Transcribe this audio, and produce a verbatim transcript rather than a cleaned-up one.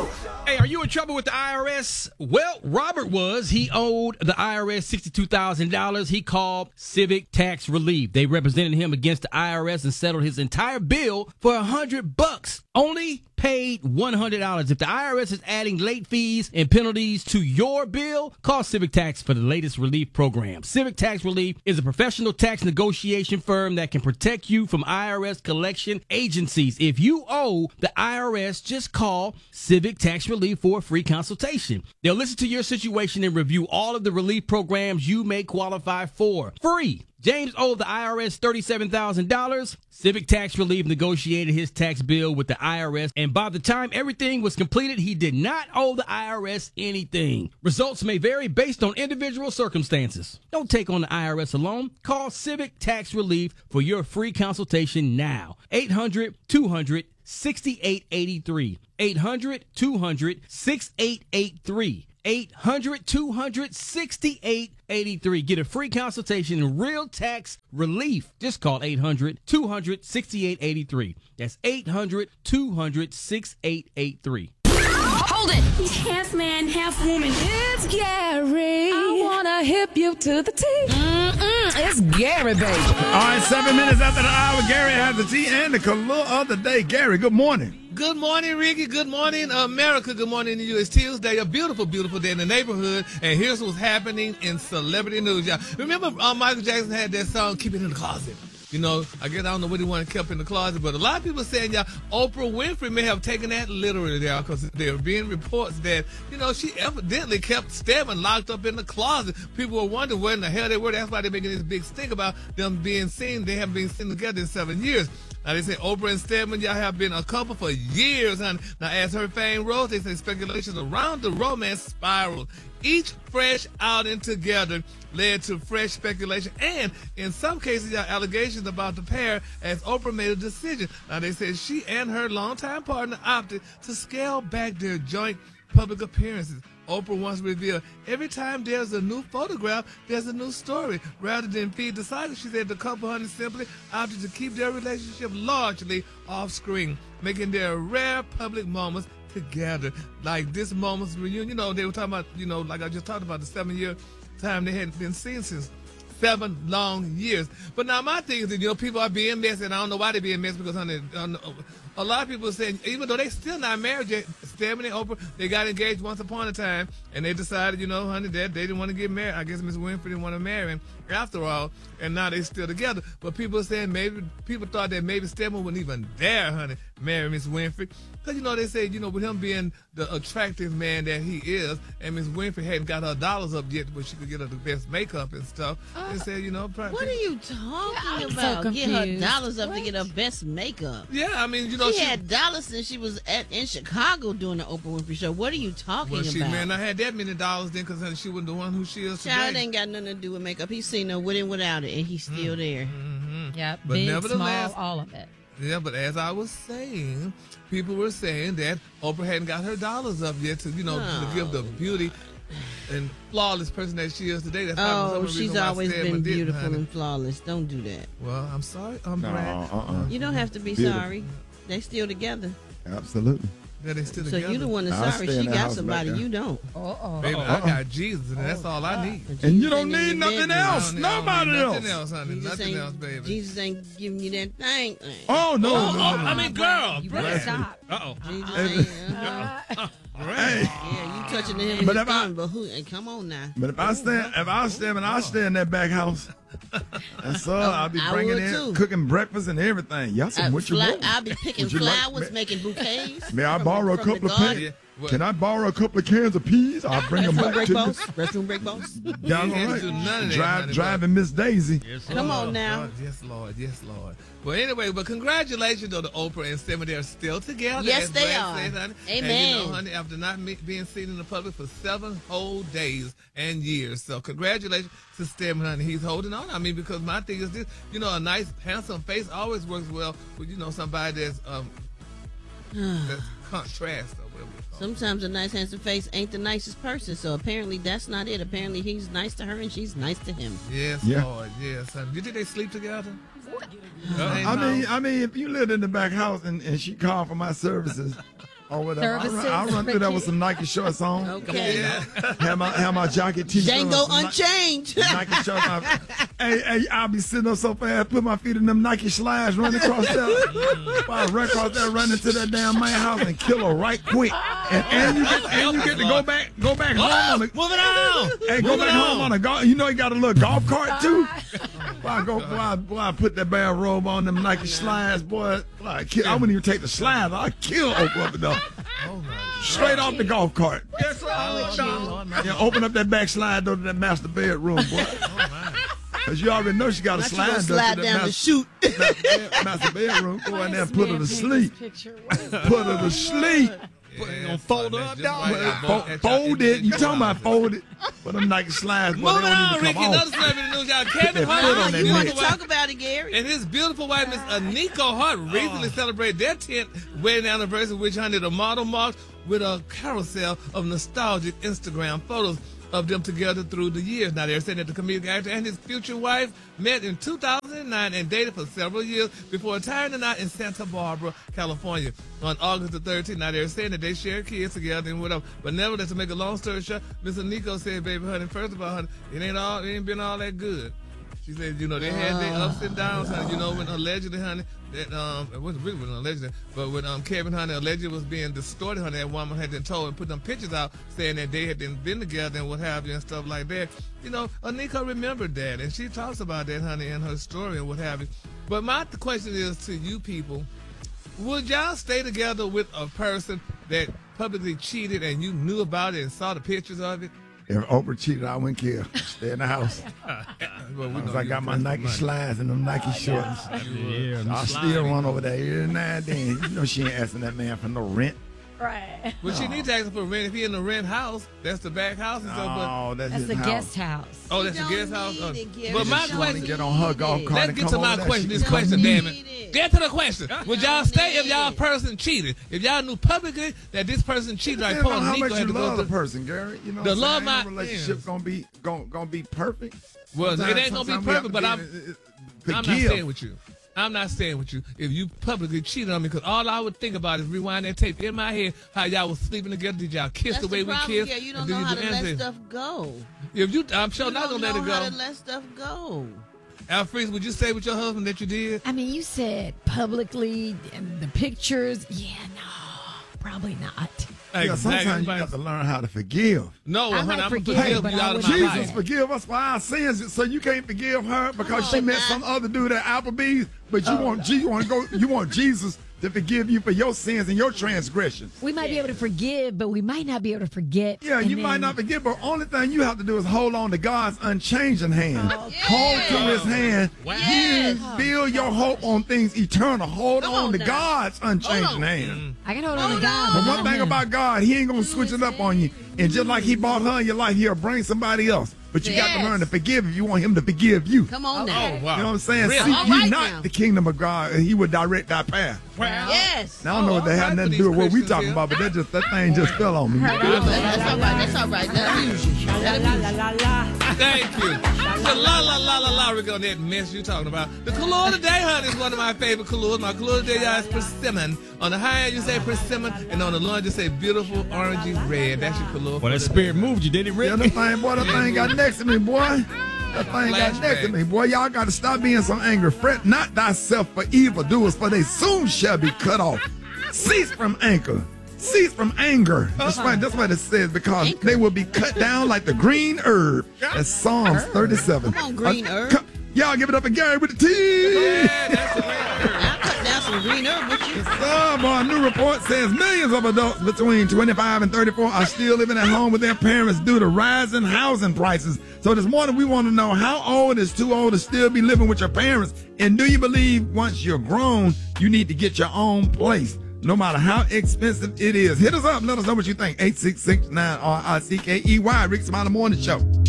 Show. Hey, are you in trouble with the I R S? Well, Robert was. He owed the I R S sixty-two thousand dollars. He called Civic Tax Relief. They represented him against the I R S and settled his entire bill for a hundred bucks. Only paid one hundred dollars. If the I R S is adding late fees and penalties to your bill, call Civic Tax for the latest relief program. Civic Tax Relief is a professional tax negotiation firm that can protect you from I R S collection agencies. If you owe the I R S, just call Civic Tax Relief for a free consultation. They'll listen to your situation and review all of the relief programs you may qualify for. Free. James owed the I R S thirty-seven thousand dollars. Civic Tax Relief negotiated his tax bill with the I R S, and by the time everything was completed, he did not owe the I R S anything. Results may vary based on individual circumstances. Don't take on the I R S alone. Call Civic Tax Relief for your free consultation now. eight hundred two hundred sixty-eight eighty-three. eight hundred two hundred sixty-eight eighty-three. eight hundred two hundred sixty-eight eighty-three. Get a free consultation and real tax relief. Just call eight hundred two hundred sixty-eight eighty-three. That's eight hundred two hundred sixty-eight eighty-three. Hold it! He's half man, half woman. It's Gary. I wanna hip you to the T. Mm-mm, it's Gary, baby. All right, seven minutes after the hour, Gary has the tea and the color of the day. Gary, good morning. Good morning, Ricky. Good morning, America. Good morning to you. It's Tuesday, a beautiful, beautiful day in the neighborhood. And here's what's happening in celebrity news, y'all. Remember uh, Michael Jackson had that song, Keep It in the Closet? You know, I guess I don't know what he wanted kept in the closet, but a lot of people are saying, y'all, Oprah Winfrey may have taken that literally, y'all, because there are being reports that, you know, she evidently kept Stedman locked up in the closet. People were wondering where in the hell they were. That's why they're making this big stink about them being seen. They haven't been seen together in seven years. Now, they say Oprah and Stedman, y'all have been a couple for years, honey. Now, as her fame rose, they say speculations around the romance spiraled. Each fresh outing together led to fresh speculation and, in some cases, y'all, allegations about the pair as Oprah made a decision. Now, they said she and her longtime partner opted to scale back their joint public appearances. Oprah once revealed, every time there's a new photograph, there's a new story. Rather than feed the saga, she said the couple, honey, simply opted to keep their relationship largely off screen, making their rare public moments together. Like this moment's reunion, you know, they were talking about, you know, like I just talked about, the seven-year time they hadn't been seen since seven long years. But now my thing is that, you know, people are being messy, and I don't know why they're being messy, because, honey, a lot of people are saying, even though they still not married yet, Stedman and Oprah, they got engaged once upon a time, and they decided, you know, honey, that they didn't want to get married. I guess Miss Winfrey didn't want to marry him after all, and now they still together. But people are saying maybe, people thought that maybe Stedman wouldn't even dare, honey, marry Miss Winfrey. Because, you know, they say, you know, with him being the attractive man that he is, and Miss Winfrey hadn't got her dollars up yet where she could get her the best makeup and stuff, uh, they said, you know, probably, what are you talking yeah, about? So get her dollars up what? to get her best makeup. Yeah, I mean, you know, she, she had dollars since she was at in Chicago doing the Oprah Winfrey Show. What are you talking well, she about? may not had that many dollars then, because she wasn't the one who she is today. Child ain't got nothing to do with makeup. He's seen her with and without it, and he's still mm. there. Mm-hmm. Yep, but big, nevertheless, small, all of it. Yeah, but as I was saying, people were saying that Oprah hadn't got her dollars up yet to, you know, oh. to give the beauty and flawless person that she is today. That's oh, she's always been beautiful honey. and flawless. Don't do that. Well, I'm sorry. I'm no, Brad. uh-uh. You don't have to be Beautiful. sorry. They still together. Absolutely. Yeah, they still So together. you the one that's I'll sorry. stay in She that got house somebody back there. you don't. Uh-oh. Baby, Uh-uh. I got Jesus, and that's all I need. And you don't ain't in need your nothing bedroom. else. I don't need- Nobody I don't need else. Nothing else, honey. Jesus Nothing ain't, else, baby. Jesus ain't giving you that thing. Oh, no. Oh, no, oh, no, I no. mean, girl. You Brad. better stop. Uh-oh. Jesus ain't. Uh, Hey. yeah, you touching him. But But, if I- but who? Hey, come on now. But if I stand, if I stand, and I stay in that back house, and so I'll be I bringing would in, too. cooking breakfast and everything. Y'all said, Uh, what you fly, want? I'll be picking Would you like- flowers, may- making bouquets. May I from- borrow a from the couple of garden. cans? What? Can I borrow a couple of cans of peas? I'll bring them Restroom back break to you. boss. Restroom break boss. Down You ain't all had to do none right. of that, Drive, honey, driving Miss Daisy. Yes, Come Lord. on now. Lord, yes, Lord. Yes, Lord. Well, anyway, but congratulations though to Oprah and Stedman. They're still together. Yes, as they Brad are. said, honey. Amen. And you know, honey, after not me- being seen in the public for seven whole days and years. So congratulations to Stedman, honey. He's holding on. I mean, because my thing is this, you know, a nice, handsome face always works well with, you know, somebody that's, um, that's contrast or whatever it's called. Sometimes a nice handsome face ain't the nicest person, so apparently that's not it. Apparently he's nice to her and she's nice to him. Yes, Yeah. Lord. Yes, honey. You think they sleep together? I mean, I mean, if you lived in the back house and, and she called for my services or whatever. I Services run, I run for through that with kids. some Nike shorts on. Okay. Have my have my jacket, t-shirt, Django on, some Unchained. Ni- Nike shorts. on. hey, hey, I'll be sitting up so fast, put my feet in them Nike slides, running across that. I run across that, run into that damn man house and kill her right quick. And, and you get and you get to go back go back home on the Moving on. Hey, go Moving back home on a golf. You know he got a little golf cart too. Boy, I go, boy, I, boy, I put that bad robe on them Nike slides, boy. boy I, kill, I wouldn't even take the slides. I kill Oprah up and down. Straight off the golf cart. Yes, sir. Yeah, open up that back slide door to that master bedroom, boy. Cause you already know she got a Not you slide gonna door slide to down that the master, chute. master, bed- master bedroom. Go in there and put her to sleep. Put her to sleep. Gonna fold her up, dog. Fo- fold it. You talking about fold it? But them Nike slides, boy, they Moving don't on, even Ricky. come Another off. celebrity news, y'all. Kevin They Hart put on and their his You want neck. to wife- talk about it, Gary? and his beautiful wife, Miss Anika Hart, recently celebrated their tenth wedding anniversary, which honey the model marked with a carousel of nostalgic Instagram photos of them together through the years. Now, they're saying that the comedic actor and his future wife met in two thousand nine and dated for several years before tying the knot in Santa Barbara, California on August the thirteenth. Now, they're saying that they share kids together and whatever. But nevertheless, to make a long story short, Miss Anika said, baby, honey, first of all, honey, it ain't all, it ain't been all that good. She said, you know, they had their ups and downs, honey. You know, when allegedly, honey, that um, it wasn't really when allegedly, but when um Kevin, honey, allegedly was being distorted, honey, that woman had been told and put them pictures out saying that they had been, been together and what have you and stuff like that. You know, Anika remembered that, and she talks about that, honey, in her story and what have you. But my question is to you people, would y'all stay together with a person that publicly cheated and you knew about it and saw the pictures of it? If Oprah cheated, I wouldn't care. Stay in the house. Well, we Because know I you got my pressed for Nike money. slides and them Nike shorts. Yeah, I still run over there every now and then. You know she ain't asking that man for no rent. Right. Well, she needs to ask him for rent if he in the rent house. That's the back house and stuff. But Oh, that's, That's his the house. guest house. oh, that's You the guest don't house. need Uh, it, Gary. but my You don't question, need Get on her golf it. cart let's and get come to over my there. question. She This can question, come damn need it. it. Get to the question. Would y'all don't stay if need y'all it. person cheated? If y'all knew publicly that this person cheated, like Depends poor on how Nico much had you to love go the through. person, Gary. You know, The what I'm love saying? Ain't my- no relationship gonna be gonna gonna be perfect. Well, it Sometimes- ain't gonna be sometimes we have perfect, to but be- I'm- uh, uh, I'm not forgive. staying with you. I'm not staying with you if you publicly cheated on me, because all I would think about is rewind that tape in my head how y'all was sleeping together. Did y'all kiss That's the way the we problem, kissed? yeah. You don't And did know how do to let anything? stuff go. If you, I'm sure You not don't gonna let know it how to go. let stuff go. Alfred, would you say with your husband that you did? I mean, you said publicly and the pictures. Yeah, no, probably not. Yeah, sometimes you have to learn how to forgive. No, I honey, might I'm gonna forgive, forgive but you I out of wouldn't my do life. Jesus forgive us for our sins, so you can't forgive her because she But met not- some other dude at Applebee's. But you want Je- you want to go you want Jesus to forgive you for your sins and your transgressions. We might be able to forgive, but we might not be able to forget. Yeah, and you might then- not forgive, but only thing you have to do is hold on to God's unchanging hand. Hold to His hand. Yes. You build your hope on things eternal. Hold Come on, on to now. God's unchanging Hold on. hand. I can hold on to Hold God. on. but But not one thing him. about God, He ain't gonna switch it up on you. And just like He brought her in your life, He'll bring somebody else. But you got to Yes. learn to forgive if you want Him to forgive you. Come on now. Oh, wow. You know what I'm saying? Really? Seek All ye right not now. the kingdom of God, and He would direct our path. Yes. Now, I don't know Oh, if that all had right nothing for to do with these what we Christians talking here. about, but that just that thing just fell on me. That's all right. That's all right. Let him use you. Let him use you. Thank you. The la la la la la, Rick, on that mess you're talking about. The color of the day, honey, is one of my favorite colors. My color of the day, y'all, is persimmon. On the high end, you say persimmon, and on the low end, you say beautiful orangey red. That's your color. Well, for that the spirit day. moved you, did it, Yeah, Rick? that thing, boy, that thing got next to me, boy. That thing got next to Flashback. me, boy. Y'all got to stop being so angry. Fret not thyself for evildoers, for they soon shall be cut off. Cease from anger. Cease from anger. That's right. That's what it says, because Anchor. they will be cut down like the green herb. That's Psalms thirty-seven. Come on, green Uh, herb. co- Y'all give it up for Gary with the T. Yeah, that's the way. I'll cut down some green herb with you. Some boy, a new report says millions of adults between twenty-five and thirty-four are still living at home with their parents due to rising housing prices. So this morning we want to know, how old is too old to still be living with your parents? And do you believe once you're grown, you need to get your own place, no matter how expensive it is? Hit us up. Let us know what you think. eight six six nine R I C K E Y. Rick Smiley Morning Show.